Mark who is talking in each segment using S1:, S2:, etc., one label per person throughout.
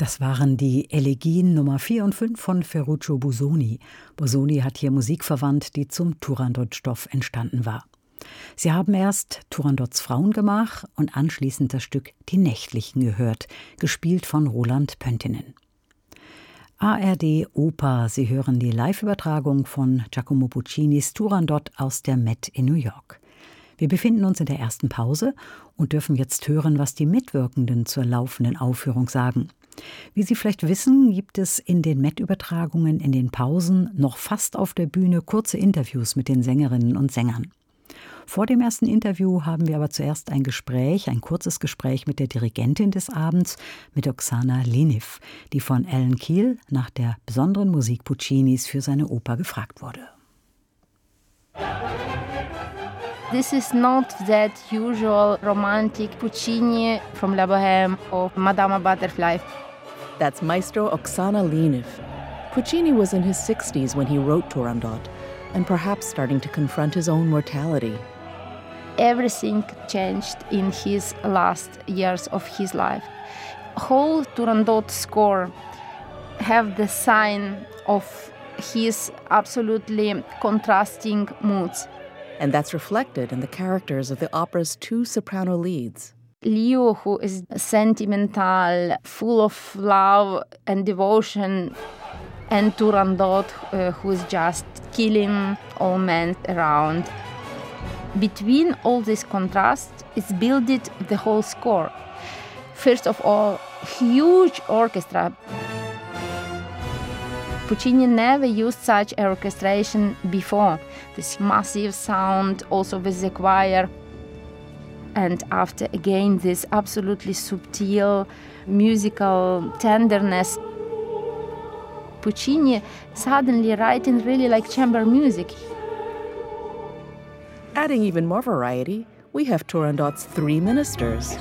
S1: Das waren die Elegien Nummer 4 und 5 von Ferruccio Busoni. Busoni hat hier Musik verwandt, die zum Turandot-Stoff entstanden war. Sie haben erst Turandots Frauengemach und anschließend das Stück Die Nächtlichen gehört, gespielt von Roland Pöntinen. ARD Oper, Sie hören die Live-Übertragung von Giacomo Puccinis Turandot aus der Met in New York. Wir befinden uns in der ersten Pause und dürfen jetzt hören, was die Mitwirkenden zur laufenden Aufführung sagen. Wie Sie vielleicht wissen, gibt es in den Met-Übertragungen in den Pausen noch fast auf der Bühne kurze Interviews mit den Sängerinnen und Sängern. Vor dem ersten Interview haben wir aber zuerst ein kurzes Gespräch mit der Dirigentin des Abends, mit Oksana Liniv, die von Alan Keel nach der besonderen Musik Puccinis für seine Oper gefragt wurde.
S2: This is not that usual romantic Puccini from La Bohème or Madama Butterfly.
S3: That's Maestro Oksana Liniv. Puccini was in his 60s when he wrote Turandot, and perhaps starting to confront his own mortality.
S2: Everything changed in his last years of his life. Whole Turandot score have the sign of his absolutely contrasting moods.
S3: And that's reflected in the characters of the opera's two soprano leads.
S2: Leo, who is sentimental, full of love and devotion, and Turandot, who is just killing all men around. Between all this contrast is built the whole score. First of all, huge orchestra. Puccini never used such orchestration before. This massive sound, also with the choir. And after, again, this absolutely subtle musical tenderness. Puccini suddenly writing really like chamber music.
S3: Adding even more variety, we have Turandot's three ministers.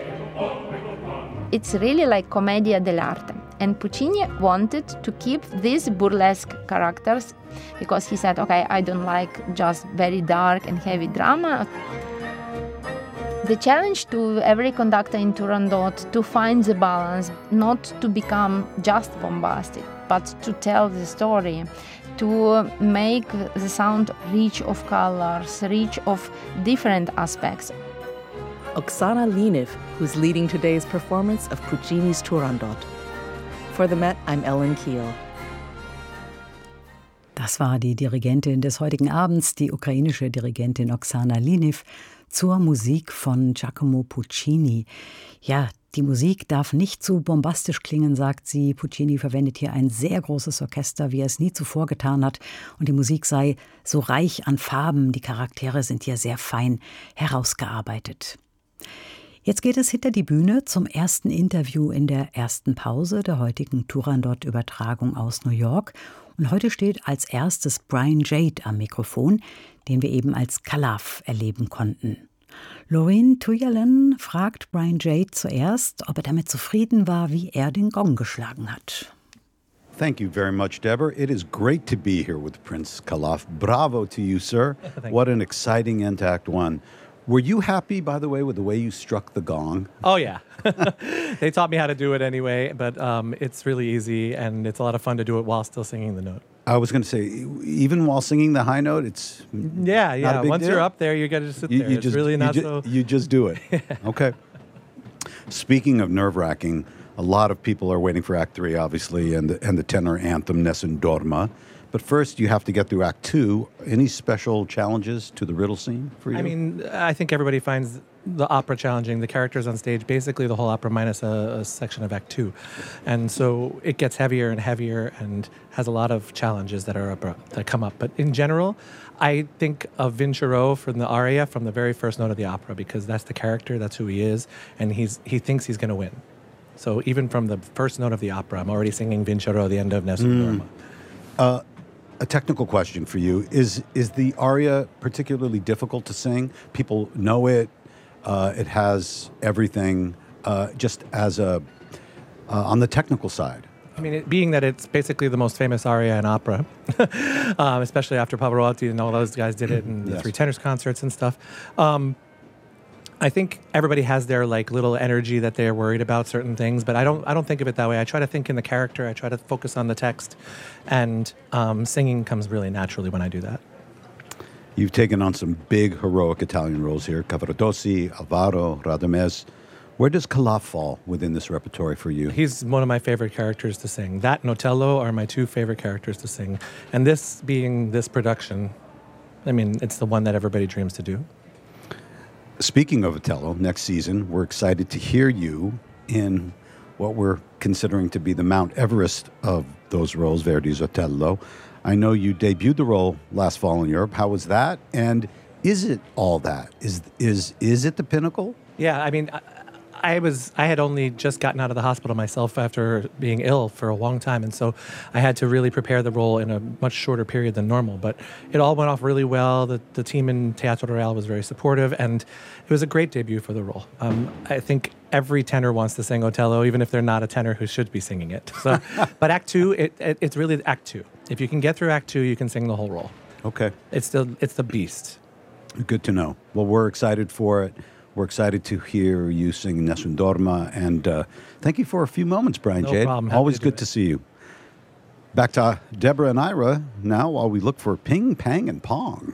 S2: It's really like commedia dell'arte. And Puccini wanted to keep these burlesque characters because he said, okay, I don't like just very dark and heavy drama. The challenge to every conductor in Turandot to find the balance, not to become just bombastic, but to tell the story, to make the sound rich of colors, rich of different aspects.
S3: Oksana Liniv, who's leading today's performance of Puccini's Turandot. For the Met, I'm Ellen Keel.
S1: Das war die Dirigentin des heutigen Abends, die ukrainische Dirigentin Oksana Liniv, zur Musik von Giacomo Puccini. Ja, die Musik darf nicht zu bombastisch klingen, sagt sie. Puccini verwendet hier ein sehr großes Orchester, wie er es nie zuvor getan hat. Und die Musik sei so reich an Farben. Die Charaktere sind hier sehr fein herausgearbeitet. Jetzt geht es hinter die Bühne zum ersten Interview in der ersten Pause der heutigen Turandot-Übertragung aus New York. Und heute steht als erstes Brian Jade am Mikrofon, den wir eben als Calaf erleben konnten. Loreen Tuyalen fragt Brian Jade zuerst, ob er damit zufrieden war, wie er den Gong geschlagen hat.
S4: Thank you very much, Deborah. It is great to be here with Prince Calaf. Bravo to you, sir. What an exciting end to Act One. Were you happy, by the way you struck the gong?
S5: Oh, yeah. They taught me how to do it anyway, but it's really easy, and it's a lot of fun to do it while still singing the note.
S4: I was going to say, even while singing the high note, it's
S5: yeah.
S4: Not a big
S5: Once
S4: deal?
S5: You're up there, you got to just sit there. It's really not so...
S4: You just do it. Okay. Speaking of nerve-wracking, a lot of people are waiting for Act 3, obviously, and the tenor anthem, Nessun Dorma. But first, you have to get through Act 2. Any special challenges to the riddle scene for you?
S5: I mean, I think everybody finds the opera challenging, the characters on stage, basically the whole opera minus a section of Act 2. And so it gets heavier and heavier and has a lot of challenges that come up. But in general, I think of Vincero from the aria from the very first note of the opera, because that's the character, that's who he is, and he thinks he's going to win. So even from the first note of the opera, I'm already singing Vincero, the end of Nessun Dorma.
S4: A technical question for you. Is the aria particularly difficult to sing? People know it. It has everything just as on the technical side.
S5: I mean, being that it's basically the most famous aria in opera, especially after Pavarotti and all those guys did it in the Three Tenors concerts and stuff, I think everybody has their like little energy that they're worried about certain things, but I don't think of it that way. I try to think in the character. I try to focus on the text, and singing comes really naturally when I do that.
S4: You've taken on some big heroic Italian roles here: Cavaradossi, Alvaro, Radames. Where does Calaf fall within this repertory for you?
S5: He's one of my favorite characters to sing. That and Otello are my two favorite characters to sing, and this being this production, I mean, it's the one that everybody dreams to do.
S4: Speaking of Otello, next season, we're excited to hear you in what we're considering to be the Mount Everest of those roles, Verdi's Otello. I know you debuted the role last fall in Europe. How was that? And is it all that? Is it the pinnacle?
S5: Yeah, I mean, I had only just gotten out of the hospital myself after being ill for a long time, and so I had to really prepare the role in a much shorter period than normal. But it all went off really well. The team in Teatro Real was very supportive, and it was a great debut for the role. I think every tenor wants to sing Otello, even if they're not a tenor who should be singing it. So, but Act 2, it's really Act 2. If you can get through Act 2, you can sing the whole role.
S4: Okay.
S5: It's the beast.
S4: Good to know. Well, we're excited for it. We're excited to hear you sing Nessun Dorma, and thank you for a few moments, Brian Jade.
S5: No problem.
S4: Always good to see you. Back to Deborah and Ira now while we look for Ping, Pang and Pong.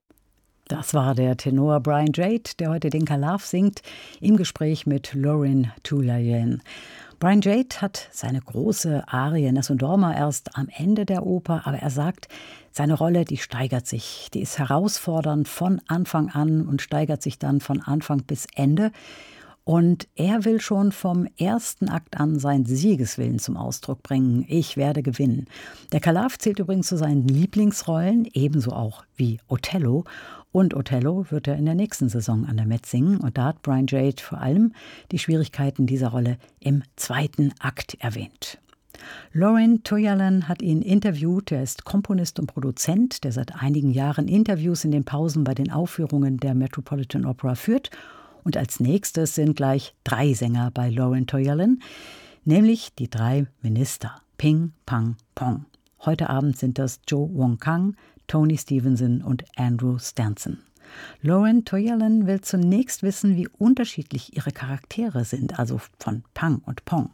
S1: Das war der Tenor Brian Jade, der heute den Calaf singt, im Gespräch mit Lauren Tulayen. Brian Jade hat seine große Arie Nessun Dorma erst am Ende der Oper, aber er sagt, seine Rolle, die steigert sich, die ist herausfordernd von Anfang an und steigert sich dann von Anfang bis Ende. Und er will schon vom ersten Akt an seinen Siegeswillen zum Ausdruck bringen. Ich werde gewinnen. Der Calaf zählt übrigens zu seinen Lieblingsrollen, ebenso auch wie Otello. Und Otello wird er in der nächsten Saison an der Met singen. Und da hat Brian Jade vor allem die Schwierigkeiten dieser Rolle im zweiten Akt erwähnt. Lauren Tulayen hat ihn interviewt. Er ist Komponist und Produzent, der seit einigen Jahren Interviews in den Pausen bei den Aufführungen der Metropolitan Opera führt. Und als nächstes sind gleich 3 Sänger bei Lauren Tulayen, nämlich die 3 Minister, Ping, Pang, Pong. Heute Abend sind das Joe Wong Kang, Tony Stevenson und Andrew Stanson. Lauren Tulayen will zunächst wissen, wie unterschiedlich ihre Charaktere sind, also von Pang und Pong.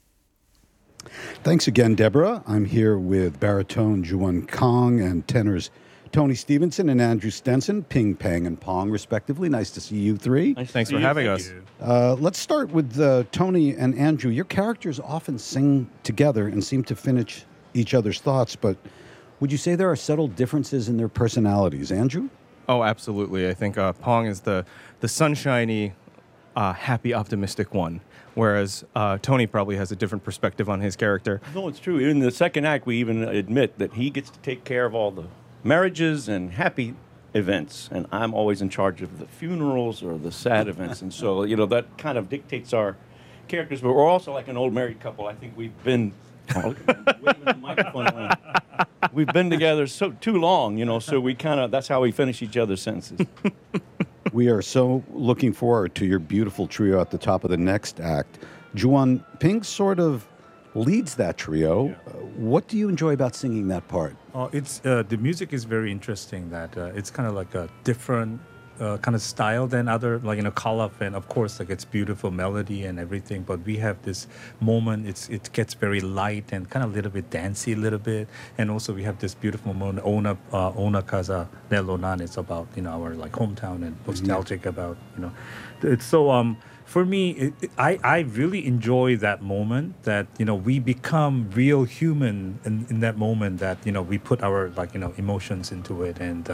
S4: Thanks again, Deborah. I'm here with baritone Juan Kong and tenors Tony Stevenson and Andrew Stenson, Ping, Pang, and Pong, respectively. Nice to see you 3.
S6: Thanks for having us.
S4: Let's start with Tony and Andrew. Your characters often sing together and seem to finish each other's thoughts, but would you say there are subtle differences in their personalities? Andrew?
S6: Oh, absolutely. I think Pong is the sunshiny, happy, optimistic one, whereas Tony probably has a different perspective on his character.
S7: No, it's true. In the second act, we even admit that he gets to take care of all the marriages and happy events, and I'm always in charge of the funerals or the sad events, and so, that kind of dictates our characters, but we're also like an old married couple. I think we've been... waving the microphone around. We've been together too long, so we that's how we finish each other's sentences.
S4: We are so looking forward to your beautiful trio at the top of the next act. Juan, Ping sort of leads that trio. What do you enjoy about singing that part?
S8: It's the music is very interesting. That it's kind of like a different kind of style than other, like Calaf, and of course it's beautiful melody and everything. But we have this moment. It gets very light and kind of a little bit dancey, a little bit, and also we have this beautiful moment. Ona Casa dello Nan. It's about our like hometown and nostalgic about It's so for me, I really enjoy that moment that, we become real human in that moment that, we put our emotions into it. And,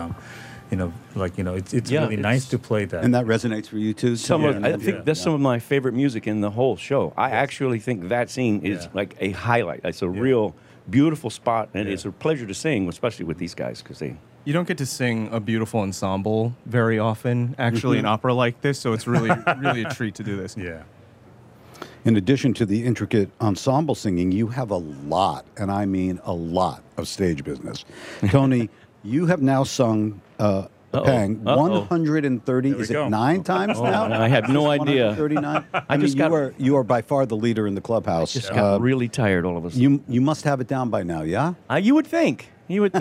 S8: it's really nice to play that.
S4: And that resonates for you too?
S7: I think that's some of my favorite music in the whole show. I actually think that scene is like a highlight. It's a real beautiful spot, and it's a pleasure to sing, especially with these guys, because
S6: You don't get to sing a beautiful ensemble very often, actually, in opera like this, so it's really a treat to do this.
S8: Yeah.
S4: In addition to the intricate ensemble singing, you have a lot, and I mean a lot, of stage business. Tony, you have now sung Pang 130, is it 9 times now?
S7: I have no idea.
S4: 139? You are by far the leader in the clubhouse.
S7: Just got really tired all of a sudden.
S4: You must have it down by now, yeah?
S7: You would think.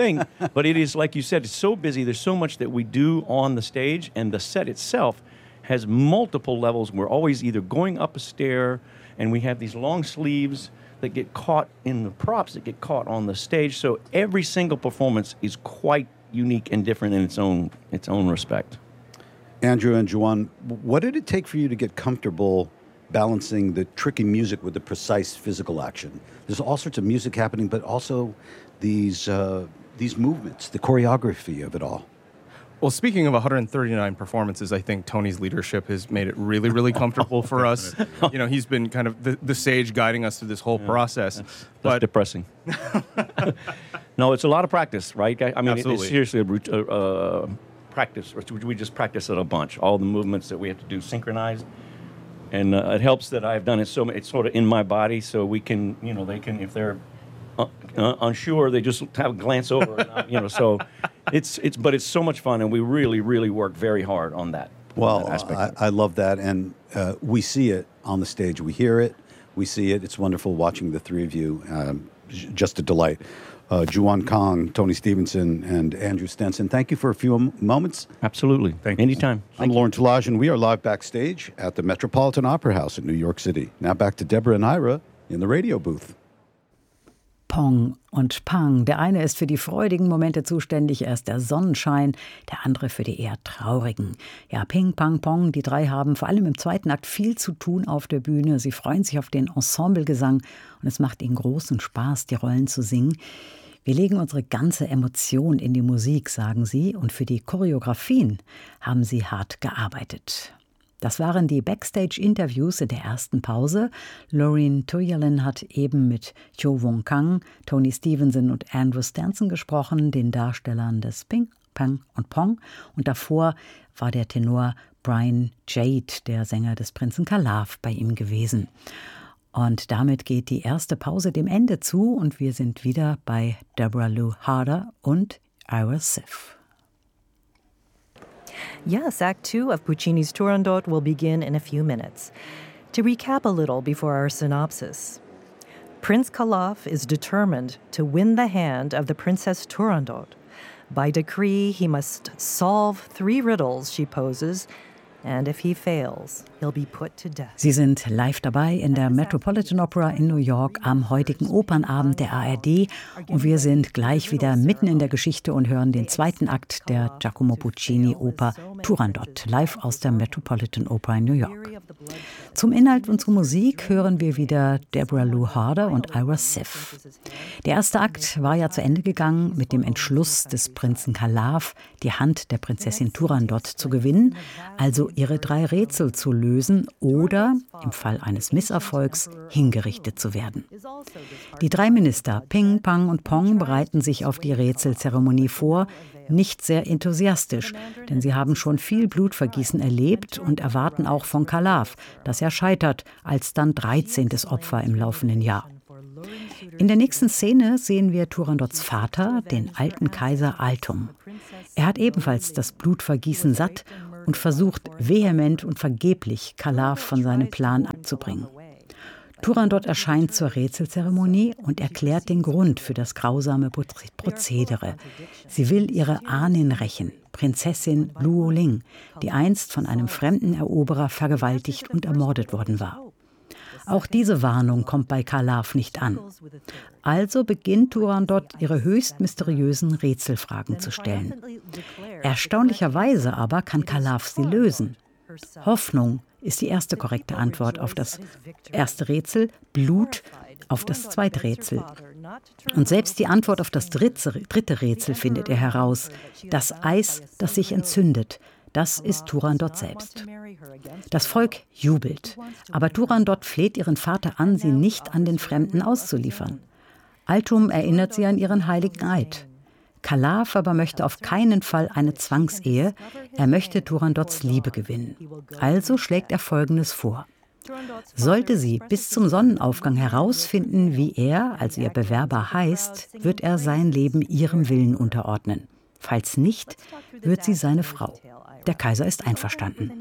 S7: But it is, like you said, it's so busy. There's so much that we do on the stage, and the set itself has multiple levels. We're always either going up a stair, and we have these long sleeves that get caught in the props, that get caught on the stage. So every single performance is quite unique and different in its own respect.
S4: Andrew and Juan, what did it take for you to get comfortable balancing the tricky music with the precise physical action? There's all sorts of music happening, but also these movements, the choreography of it all.
S6: Well, speaking of 139 performances, I think Tony's leadership has made it really, really comfortable for us. You know, he's been kind of the sage guiding us through this whole process.
S7: That's depressing. No, it's a lot of practice, right? I mean, it's seriously a practice. We just practice it a bunch. All the movements that we have to do synchronized. And it helps that I've done it so it's sort of in my body, so we can, you know, they can, if they're unsure, they just have a glance over, and, you know, so but it's so much fun, and we really, really work very hard on that.
S4: Well,
S7: that aspect.
S4: I love that, and we see it on the stage. We hear it, we see it. It's wonderful watching the three of you. Just a delight. Juan Kang, Tony Stevenson, and Andrew Stenson, thank you for a few moments.
S7: Absolutely.
S8: Thank you.
S7: Anytime.
S4: I'm Lauren Tulage, and we are live backstage at the Metropolitan Opera House in New York City. Now back to Deborah and Ira in the radio booth.
S1: Pong und Pang. Der eine ist für die freudigen Momente zuständig, er ist der Sonnenschein, der andere für die eher traurigen. Ja, Ping, Pang, Pong, die drei haben vor allem im zweiten Akt viel zu tun auf der Bühne. Sie freuen sich auf den Ensemblegesang und es macht ihnen großen Spaß, die Rollen zu singen. Wir legen unsere ganze Emotion in die Musik, sagen sie, und für die Choreografien haben sie hart gearbeitet. Das waren die Backstage-Interviews in der ersten Pause. Loreen Tuyalin hat eben mit Cho Wong Kang, Tony Stevenson und Andrew Stenson gesprochen, den Darstellern des Ping, Pang und Pong. Und davor war der Tenor Brian Jade, der Sänger des Prinzen Kalav, bei ihm gewesen. Und damit geht die erste Pause dem Ende zu und wir sind wieder bei Deborah Lou Harder und Ira Sif.
S9: Yes, Act 2 of Puccini's Turandot will begin in a few minutes. To recap a little before our synopsis, Prince Kalav is determined to win the hand of the Princess Turandot. By decree, he must solve 3 riddles she poses, and if he fails, he'll be put to death.
S1: Sie sind live dabei in der Metropolitan Opera in New York am heutigen Opernabend der ARD und wir sind gleich wieder mitten in der Geschichte und hören den zweiten Akt der Giacomo Puccini Oper Turandot live aus der Metropolitan Opera in New York. Zum Inhalt und zur Musik hören wir wieder Deborah Lou Harder und Ira Sif. Der erste Akt war ja zu Ende gegangen mit dem Entschluss des Prinzen Kalav, die Hand der Prinzessin Turandot zu gewinnen, also ihre 3 Rätsel zu lösen oder, im Fall eines Misserfolgs, hingerichtet zu werden. Die 3 Minister, Ping, Pang und Pong, bereiten sich auf die Rätselzeremonie vor, nicht sehr enthusiastisch, denn sie haben schon viel Blutvergießen erlebt und erwarten auch von Kalav, dass er scheitert, als dann 13. Opfer im laufenden Jahr. In der nächsten Szene sehen wir Turandots Vater, den alten Kaiser Altum. Er hat ebenfalls das Blutvergießen satt und versucht vehement und vergeblich, Kalav von seinem Plan abzubringen. Turandot erscheint zur Rätselzeremonie und erklärt den Grund für das grausame Prozedere. Sie will ihre Ahnen rächen, Prinzessin Luo Ling, die einst von einem fremden Eroberer vergewaltigt und ermordet worden war. Auch diese Warnung kommt bei Kalav nicht an. Also beginnt Turandot, ihre höchst mysteriösen Rätselfragen zu stellen. Erstaunlicherweise aber kann Kalav sie lösen. Hoffnung ist die erste korrekte Antwort auf das erste Rätsel, Blut auf das zweite Rätsel. Und selbst die Antwort auf das dritte Rätsel findet er heraus. Das Eis, das sich entzündet, das ist Turandot selbst. Das Volk jubelt, aber Turandot fleht ihren Vater an, sie nicht an den Fremden auszuliefern. Altum erinnert sie an ihren heiligen Eid. Kalav aber möchte auf keinen Fall eine Zwangsehe, er möchte Turandots Liebe gewinnen. Also schlägt er Folgendes vor. Sollte sie bis zum Sonnenaufgang herausfinden, wie er, also ihr Bewerber, heißt, wird er sein Leben ihrem Willen unterordnen. Falls nicht, wird sie seine Frau. Der Kaiser ist einverstanden.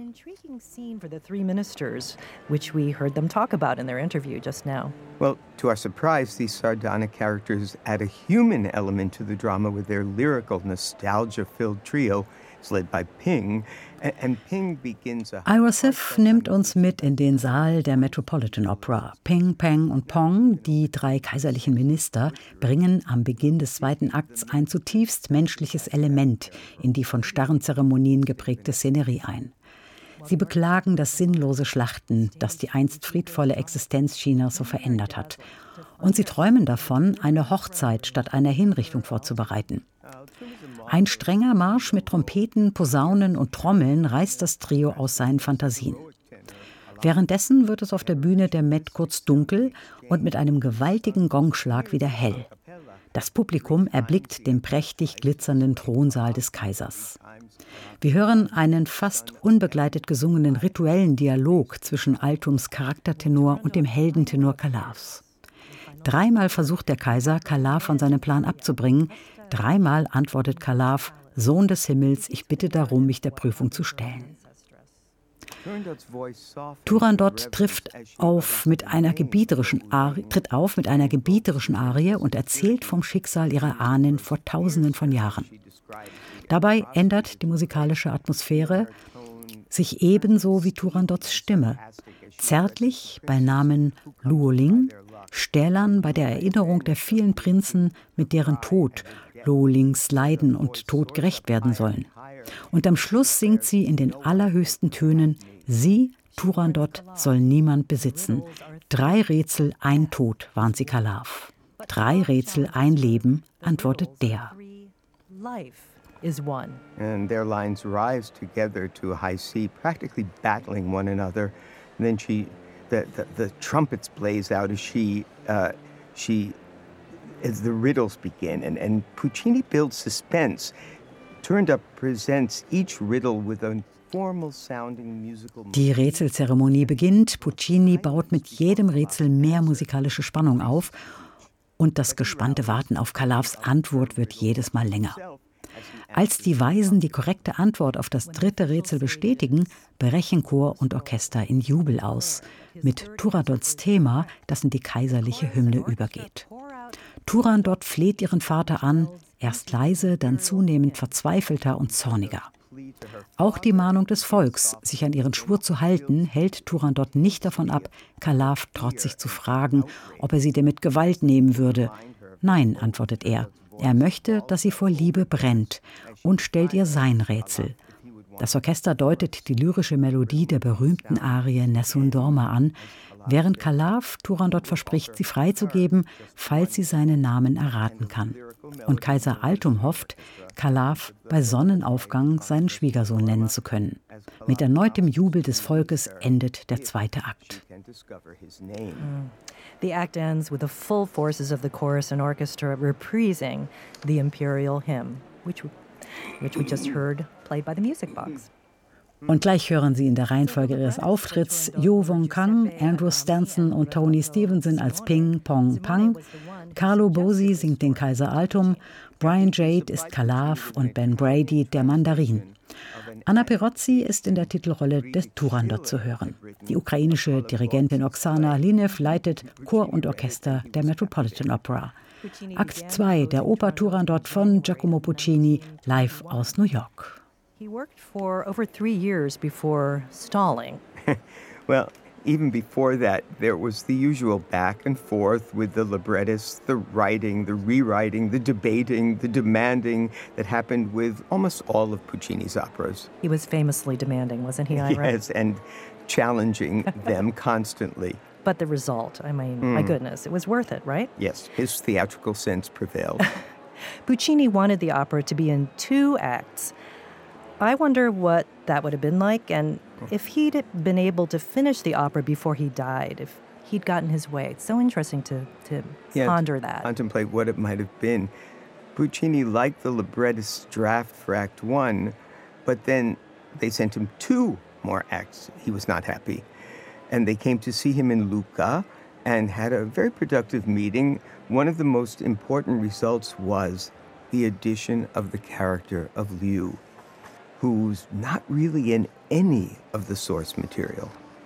S10: Well, to our surprise, these sardonic characters add a human element to the drama with their lyrical, nostalgia-filled trio, It's led by Ping, and Ping begins a...
S1: Ira Sif nimmt uns mit in den Saal der Metropolitan Opera. Ping, Peng und Pong, die 3 kaiserlichen Minister, bringen am Beginn des 2. Akts ein zutiefst menschliches Element in die von starren Zeremonien geprägte Szenerie ein. Sie beklagen das sinnlose Schlachten, das die einst friedvolle Existenz Chinas so verändert hat. Und sie träumen davon, eine Hochzeit statt einer Hinrichtung vorzubereiten. Ein strenger Marsch mit Trompeten, Posaunen und Trommeln reißt das Trio aus seinen Fantasien. Währenddessen wird es auf der Bühne der Met kurz dunkel und mit einem gewaltigen Gongschlag wieder hell. Das Publikum erblickt den prächtig glitzernden Thronsaal des Kaisers. Wir hören einen fast unbegleitet gesungenen rituellen Dialog zwischen Altums Charaktertenor und dem Heldentenor Calavs. 3-mal versucht der Kaiser, Calav von seinem Plan abzubringen. 3-mal antwortet Calav: Sohn des Himmels, ich bitte darum, mich der Prüfung zu stellen. Turandot tritt auf mit einer gebieterischen Arie und erzählt vom Schicksal ihrer Ahnen vor Tausenden von Jahren. Dabei ändert die musikalische Atmosphäre sich ebenso wie Turandots Stimme. Zärtlich bei Namen Luoling, stählern bei der Erinnerung der vielen Prinzen, mit deren Tod Luolings Leiden und Tod gerecht werden sollen. Und am Schluss singt sie in den allerhöchsten Tönen: Sie, Turandot, soll niemand besitzen. 3 Rätsel, ein Tod, warnt sie Calav. 3 Rätsel, ein Leben, antwortet der.
S10: And their lines rise together to a high C, practically battling one another. And then the trumpets blaze out as the riddles begin. And Puccini builds suspense. Turandot presents each riddle with a formal-sounding musical...
S1: Die Rätselzeremonie beginnt. Puccini baut mit jedem Rätsel mehr musikalische Spannung auf. Und das gespannte Warten auf Calavs Antwort wird jedes Mal länger. Als die Weisen die korrekte Antwort auf das 3. Rätsel bestätigen, brechen Chor und Orchester in Jubel aus, mit Turandots Thema, das in die kaiserliche Hymne übergeht. Turandot fleht ihren Vater an, erst leise, dann zunehmend verzweifelter und zorniger. Auch die Mahnung des Volks, sich an ihren Schwur zu halten, hält Turandot nicht davon ab, Calav trotzig zu fragen, ob er sie denn mit Gewalt nehmen würde. Nein, antwortet er. Er möchte, dass sie vor Liebe brennt, und stellt ihr sein Rätsel. Das Orchester deutet die lyrische Melodie der berühmten Arie Nessun Dorma an, während Calav Turandot verspricht, sie freizugeben, falls sie seinen Namen erraten kann. Und Kaiser Altum hofft, Calav bei Sonnenaufgang seinen Schwiegersohn nennen zu können. Mit erneutem Jubel des Volkes endet der 2. Akt.
S9: The act ends with the full forces of the chorus and orchestra reprising the imperial hymn, which we just heard played by the music box.
S1: Und gleich hören Sie in der Reihenfolge ihres Auftritts Yo Wong Kang, Andrew Stanton und Tony Stevenson als Ping, Pong, Pang. Carlo Bosi singt den Kaiser Altum, Brian Jade ist Calav und Ben Brady der Mandarin. Anna Perozzi ist in der Titelrolle des Turandot zu hören. Die ukrainische Dirigentin Oksana Linev leitet Chor und Orchester der Metropolitan Opera. Akt 2 der Oper Turandot von Giacomo Puccini, live aus New York.
S9: He worked for over 3 years before stalling.
S10: Well, even before that, there was the usual back and forth with the librettists, the writing, the rewriting, the debating, the demanding that happened with almost all of Puccini's operas.
S9: He was famously demanding, wasn't he, Ira?
S10: Yes, and challenging them constantly.
S9: But the result, I mean, my goodness, it was worth it, right?
S10: Yes, his theatrical sense prevailed.
S9: Puccini wanted the opera to be in 2 acts. I wonder what that would have been like, and if he'd been able to finish the opera before he died, if he'd gotten his way. It's so interesting to ponder that.
S10: Contemplate what it might have been. Puccini liked the librettist's draft for Act 1, but then they sent him 2 more acts. He was not happy. And they came to see him in Lucca and had a very productive meeting. One of the most important results was the addition of the character of Liu, who's not really in any of the source material.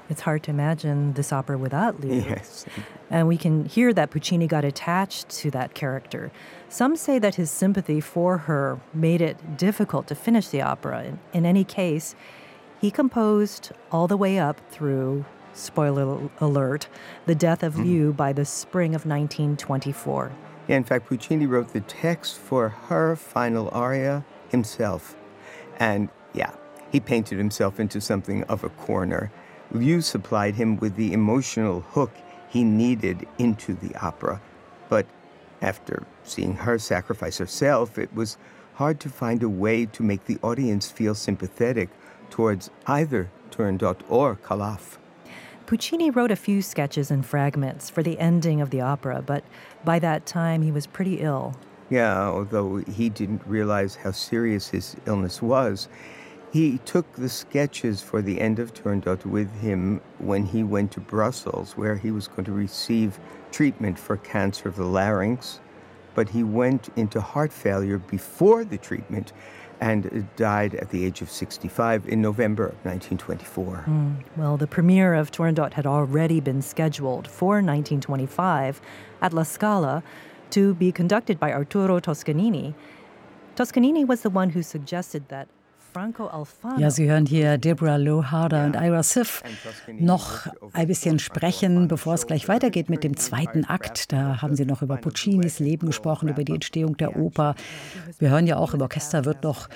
S9: It's hard to imagine this opera without Leo.
S10: Yes.
S9: And we can hear that Puccini got attached to that character. Some say that his sympathy for her made it difficult to finish the opera. In any case, he composed all the way up through, spoiler alert, the death of Liu by the spring of 1924.
S10: Yeah, in fact, Puccini wrote the text for her final aria himself. And yeah, he painted himself into something of a corner. Liu supplied him with the emotional hook he needed into the opera. But after seeing her sacrifice herself, it was hard to find a way to make the audience feel sympathetic towards either Turandot or Calaf.
S9: Puccini wrote a few sketches and fragments for the ending of the opera, but by that time he was pretty ill.
S10: Yeah, although he didn't realize how serious his illness was. He took the sketches for the end of Turandot with him when he went to Brussels, where he was going to receive treatment for cancer of the larynx. But he went into heart failure before the treatment and died at the age of 65 in November of 1924.
S9: Well, the premiere of Turandot had already been scheduled for 1925 at La Scala to be conducted by Arturo Toscanini. Toscanini was the one who suggested that Franco Alfano.
S1: Ja, Sie hören hier Deborah Loharder und Ira Sif noch ein bisschen sprechen, bevor es gleich weitergeht mit dem zweiten Akt. Da haben Sie noch über Puccinis Leben gesprochen, über die Entstehung der Oper. Wir hören ja auch, im Orchester wird noch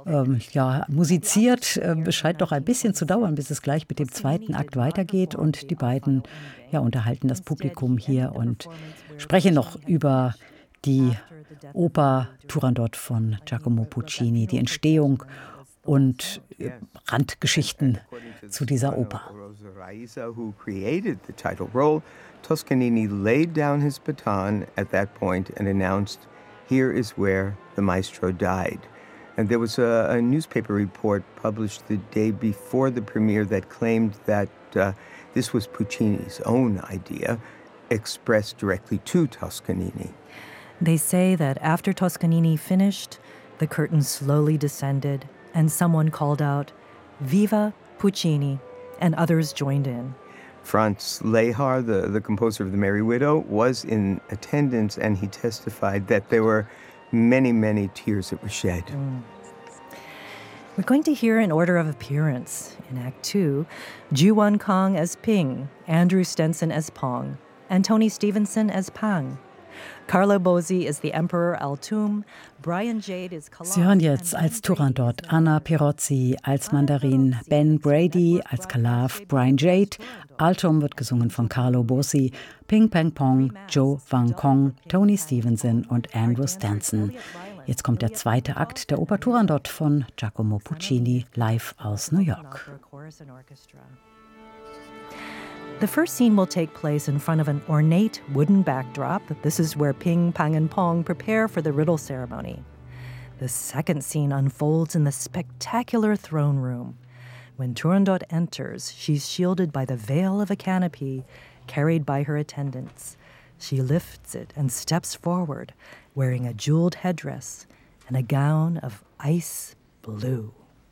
S1: musiziert. Es scheint doch ein bisschen zu dauern, bis es gleich mit dem zweiten Akt weitergeht. Und die beiden unterhalten das Publikum hier und sprechen noch über die Oper Turandot von Giacomo Puccini, die Entstehung und Randgeschichten zu dieser Oper.
S10: Who created the title role, Toscanini laid down his baton at that point and announced, "Here is where the maestro died." And there was a newspaper report published the day before the premiere that claimed that this was Puccini's own idea, expressed directly to Toscanini.
S9: They say that after Toscanini finished, the curtain slowly descended and someone called out, "Viva Puccini," and others joined in.
S10: Franz Lehar, the composer of The Merry Widow, was in attendance, and he testified that there were many, many tears that were shed.
S9: We're going to hear in order of appearance. In Act 2, Ju-Won Kang as Ping, Andrew Stenson as Pong, and Tony Stevenson as Pang. Carlo Bosi is the Emperor Altum, Brian Jade is Calaf.
S1: Sie hören jetzt als Turandot Anna Pirozzi, als Mandarin Ben Brady, als Calaf Brian Jade. Altum wird gesungen von Carlo Bosi, Ping Pang Pong, Joe Wang Kong, Tony Stevenson und Andrew Stanson. Jetzt kommt der zweite Akt der Oper Turandot von Giacomo Puccini live aus New York.
S9: The first scene will take place in front of an ornate wooden backdrop. This is where Ping, Pang, and Pong prepare for the riddle ceremony. The second scene unfolds in the spectacular throne room. When Turandot enters, she's shielded by the veil of a canopy carried by her attendants. She lifts it and steps forward, wearing a jeweled headdress and a gown of ice blue.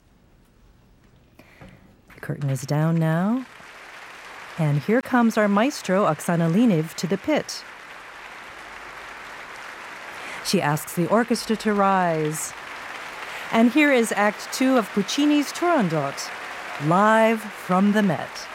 S9: The curtain is down now. And here comes our maestro, Oksana Liniv, to the pit. She asks the orchestra to rise. And here is Act 2 of Puccini's Turandot, live from the Met.